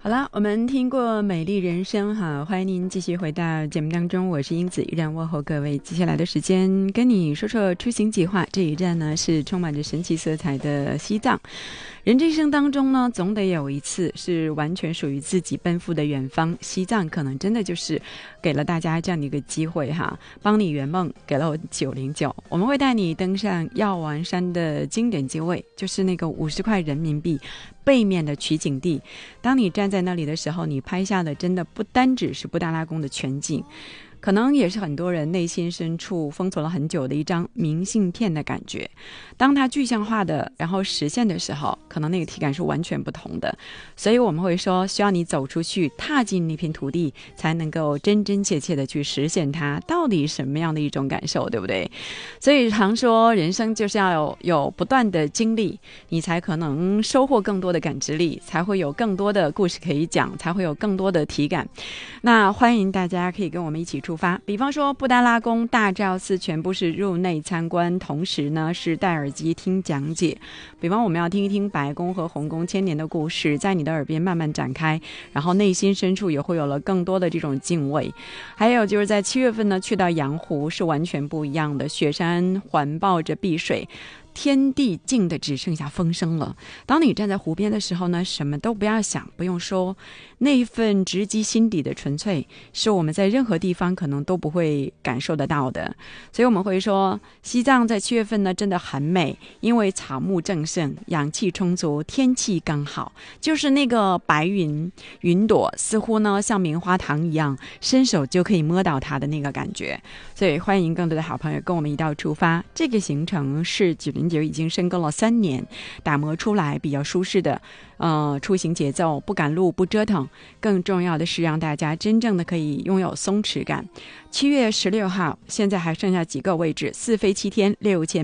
好了，我们听过美丽人生哈，欢迎您继续回到节目当中，我是英子，依然问候各位。接下来的时间跟你说说出行计划，这一站呢是充满着神奇色彩的西藏。人这一生当中呢，总得有一次是完全属于自己奔赴的远方，西藏可能真的就是给了大家这样的一个机会哈，帮你圆梦，给了我909。我们会带你登上药王山的经典机位，就是那个50块人民币背面的取景地。当你站在那里的时候，你拍下的真的不单只是布达拉宫的全景，可能也是很多人内心深处封锁了很久的一张明信片的感觉。当它具象化的然后实现的时候，可能那个体感是完全不同的。所以我们会说，需要你走出去，踏进那片土地，才能够真真切切的去实现它到底什么样的一种感受，对不对？所以常说人生就是要有不断的经历，你才可能收获更多的感知力，才会有更多的故事可以讲，才会有更多的体感。那欢迎大家可以跟我们一起出发，比方说布达拉宫、大昭寺全部是入内参观，同时呢是戴耳机听讲解。比方我们要听一听白宫和红宫千年的故事，在你的耳边慢慢展开，然后内心深处也会有了更多的这种敬畏。还有就是在7月份呢，去到羊湖是完全不一样的，雪山环抱着碧水，天地静的只剩下风声了。当你站在湖边的时候呢，什么都不要想，不用说，那一份直击心底的纯粹是我们在任何地方可能都不会感受得到的。所以我们会说，西藏在7月份呢真的很美，因为草木正盛，氧气充足，天气刚好，就是那个白云云朵似乎呢像棉花糖一样，伸手就可以摸到它的那个感觉。所以欢迎更多的好朋友跟我们一道出发。这个行程是909已经深耕了3年，打磨出来比较舒适的出行节奏，不赶路不折腾，更重要的是让大家真正的可以拥有松弛感。7月16号现在还剩下几个位置，4飞7天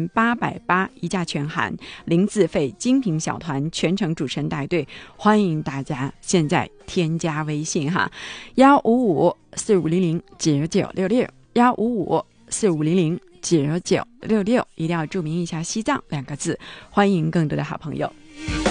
6880，一价全含，零自费，精品小团，全程主持人带队。欢迎大家现在添加微信哈，155-4500-9966，155-4500-9966，一定要注明一下西藏2个字，欢迎更多的好朋友。